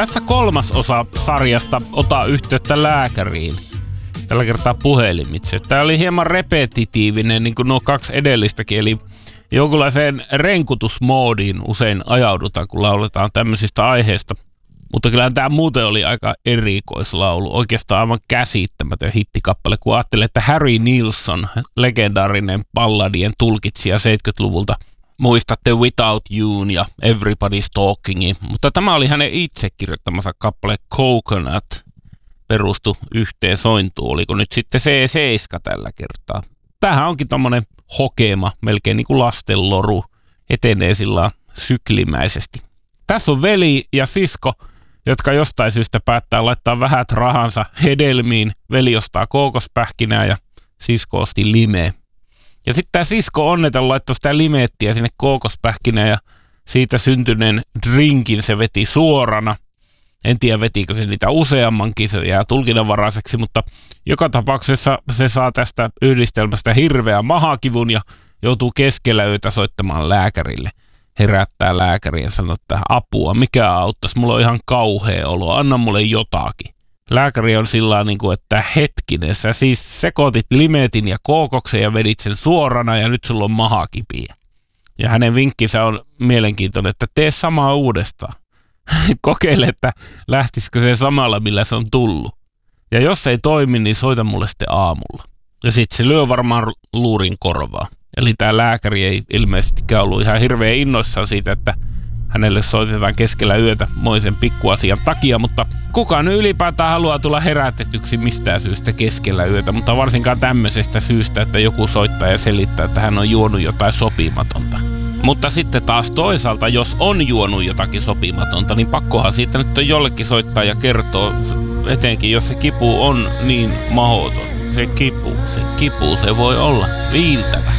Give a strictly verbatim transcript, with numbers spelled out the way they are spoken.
Tässä kolmas osa sarjasta Ota yhteyttä lääkäriin. Tällä kertaa puhelimitse. Tämä oli hieman repetitiivinen, niin kuin nuo kaksi edellistäkin, eli jonkunlaiseen renkutusmoodiin usein ajaudutaan, kun lauletaan tämmöisistä aiheista. Mutta kyllähän tämä muuten oli aika erikoislaulu, oikeastaan aivan käsittämätön hittikappale, kun ajattelee, että Harry Nilsson, legendaarinen balladien tulkitsija seitsemänkymmentäluvulta, muistatte Without You ja Everybody's Talkingin, mutta tämä oli hänen itse kirjoittamansa kappale Coconut, perustu yhteen sointuun, oliko nyt sitten C seitsemän tällä kertaa. Tämähän onkin tommonen hokema, melkein niin kuin lastenloru, etenee sillä syklimäisesti. Tässä on veli ja sisko, jotka jostain syystä päättää laittaa vähät rahansa hedelmiin. Veli ostaa kookospähkinää ja sisko osti limeä. Ja sitten tämä sisko onneten laittoi sitä limeettiä sinne kookospähkinään ja siitä syntyneen drinkin se veti suorana. En tiedä vetikö se niitä useammankin, se jää tulkinnanvaraiseksi, mutta joka tapauksessa se saa tästä yhdistelmästä hirveän mahakivun ja joutuu keskellä yötä soittamaan lääkärille. Herättää lääkäriä ja sanoo, että apua, mikä auttaisi, mulla on ihan kauhea olo, anna mulle jotakin. Lääkäri on sillä niin kuin, että hetkinen, sä siis sekoitit limeetin ja kookoksen ja vedit sen suorana ja nyt sulla on mahakipiä. Ja hänen vinkkinsä on mielenkiintoinen, että tee samaa uudestaan. Kokeile, että lähtisikö se samalla, millä se on tullut. Ja jos ei toimi, niin soita mulle sitten aamulla. Ja sitten se lyö varmaan luurin korvaa. Eli tämä lääkäri ei ilmeisestikään ollut ihan hirveän innoissaan siitä, että hänelle soitetaan keskellä yötä moisen pikkuasian takia, mutta kukaan nyt ylipäätään haluaa tulla herätetyksi mistään syystä keskellä yötä, mutta varsinkaan tämmöisestä syystä, että joku soittaa ja selittää, että hän on juonut jotain sopimatonta. Mutta sitten taas toisaalta, jos on juonut jotakin sopimatonta, niin pakkohan siitä nyt on jollekin soittaa ja kertoo, etenkin jos se kipu on niin mahdoton. Se kipu, se kipu, se voi olla viiltävä.